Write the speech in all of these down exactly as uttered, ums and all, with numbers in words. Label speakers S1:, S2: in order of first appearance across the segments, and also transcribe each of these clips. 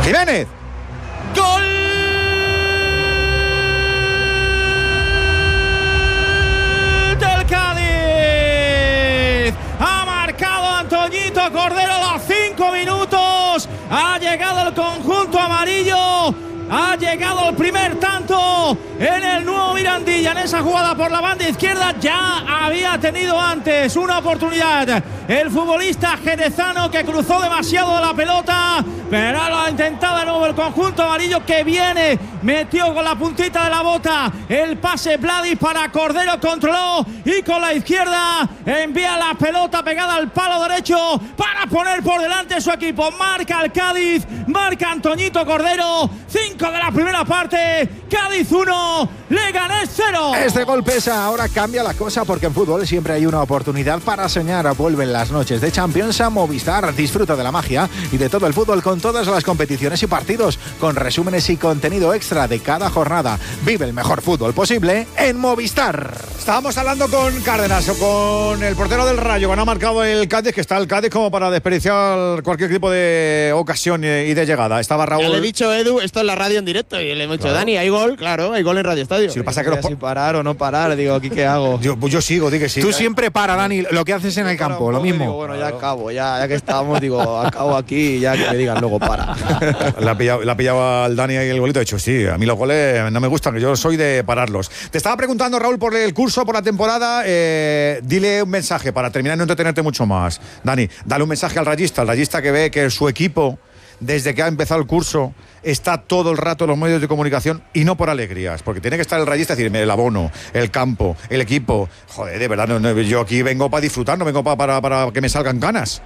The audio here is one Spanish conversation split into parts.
S1: Jiménez.
S2: ¡Gol! Del Cádiz. Ha marcado Antoñito Cordero a los cinco minutos. Ha llegado el conjunto amarillo. Ha llegado el primer tanto en el nuevo Mirandilla. En esa jugada por la banda izquierda ya había tenido antes una oportunidad el futbolista jerezano, que cruzó demasiado la pelota, pero lo ha intentado de nuevo el conjunto amarillo, que viene, metió con la puntita de la bota el pase Vladi para Cordero, controló y con la izquierda envía la pelota pegada al palo derecho para poner por delante su equipo. Marca el Cádiz, marca Antoñito Cordero. Cinco de la primera parte, Cádiz uno, Leganés cero.
S1: Este gol pesa, ahora cambia la cosa, porque en fútbol siempre hay una oportunidad para soñar. Vuelven las noches de Champions a Movistar. Disfruta de la magia y de todo el fútbol con todas las competiciones y partidos, con resúmenes y contenido extra de cada jornada. Vive el mejor fútbol posible en Movistar.
S3: Estábamos hablando con Cárdenas, o con el portero del Rayo, que no ha marcado el Cádiz, que está el Cádiz como para desperdiciar cualquier tipo de ocasión y de llegada. Estaba Raúl.
S4: Ya le he dicho, Edu, esto es la radio en directo, y le hemos dicho, claro, Dani, hay gol, claro, hay gol en Radio Estadio.
S3: Si pasa que los
S4: si parar o no parar, digo, ¿aquí qué hago?
S3: Yo, yo sigo, di que sí.
S1: Tú siempre para, Dani, lo que haces en el campo, lo mismo.
S4: Digo, bueno, ya acabo, ya, ya que estamos, digo, acabo aquí y ya que me digan luego para.
S3: La ha pillado, la ha pillado al Dani ahí el golito. He dicho, sí, a mí los goles no me gustan, que yo soy de pararlos. Te estaba preguntando, Raúl, por el curso, por la temporada. Eh, dile un mensaje para terminar y no entretenerte mucho más. Dani, dale un mensaje al rayista, al rayista que ve que su equipo, desde que ha empezado el curso, está todo el rato en los medios de comunicación, y no por alegrías, porque tiene que estar el rayista y decirme el abono, el campo, el equipo. Joder, de verdad, no, no, yo aquí vengo para disfrutar, no vengo pa, para, para que me salgan ganas.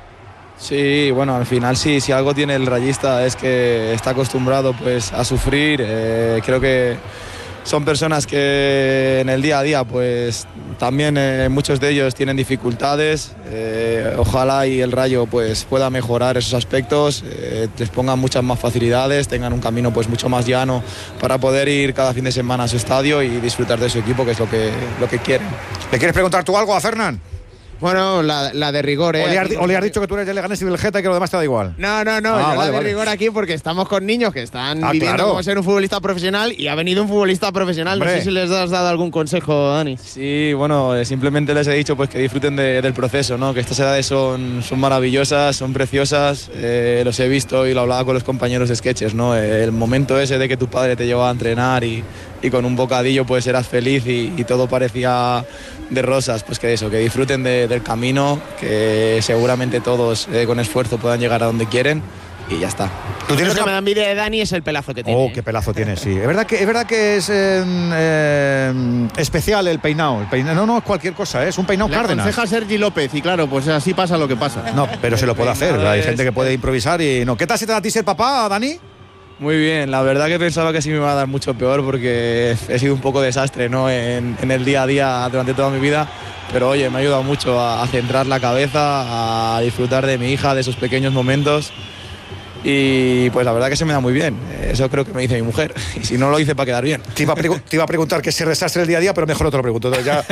S4: Sí, bueno, al final sí, si algo tiene el rayista es que está acostumbrado pues a sufrir. Eh, creo que son personas que en el día a día pues también eh, muchos de ellos tienen dificultades. Eh, ojalá y el Rayo pues pueda mejorar esos aspectos, eh, les pongan muchas más facilidades, tengan un camino pues mucho más llano para poder ir cada fin de semana a su estadio y disfrutar de su equipo, que es lo que, lo que quieren.
S3: ¿Le quieres preguntar tú algo a Fernán?
S4: Bueno, la, la de rigor, ¿eh?
S3: O le, has, o le has dicho que tú eres de Leganés y del Geta y que lo demás te da igual.
S4: No, no, no,
S3: ah,
S4: yo
S3: vale,
S4: la de
S3: vale.
S4: rigor aquí porque estamos con niños que están
S3: ah,
S4: viviendo
S3: claro.
S4: como ser un futbolista profesional, y ha venido un futbolista profesional.
S3: Hombre.
S4: No sé si les has dado algún consejo, Dani. Sí, bueno, eh, simplemente les he dicho pues que disfruten de, del proceso, ¿no? Que estas edades son, son maravillosas, son preciosas, eh, los he visto y lo hablaba con los compañeros de sketches, ¿no? Eh, el momento ese de que tu padre te llevaba a entrenar y, y con un bocadillo pues eras feliz y, y todo parecía de rosas, pues que eso, que disfruten de, del camino, que seguramente todos eh, con esfuerzo puedan llegar a donde quieren, y ya está.
S3: ¿Tú tienes
S4: Lo que
S3: una...
S4: me da envidia de Dani es el pelazo que tiene.
S3: Oh, qué pelazo tiene, sí. Es verdad que es, verdad que es eh, eh, especial el peinado. El peinado. No, no es cualquier cosa, ¿eh? Es un peinado
S5: Le
S3: Cárdenas.
S5: aconseja Sergi López, y claro, pues así pasa lo que pasa.
S3: No, pero se lo puede hacer. Hay gente que puede improvisar y no. ¿Qué tal se te da a ti ser papá, Dani?
S4: Muy bien, la verdad que pensaba que sí me iba a dar mucho peor, porque he sido un poco desastre, ¿no? en, en el día a día durante toda mi vida, pero oye, me ha ayudado mucho a, a centrar la cabeza, a disfrutar de mi hija, de esos pequeños momentos, y pues la verdad que se me da muy bien. Eso creo que me dice mi mujer, y si no lo hice para quedar bien.
S3: Te iba a, pregu- te iba a preguntar qué es ser desastre el día a día, pero mejor otro pregunto. Ya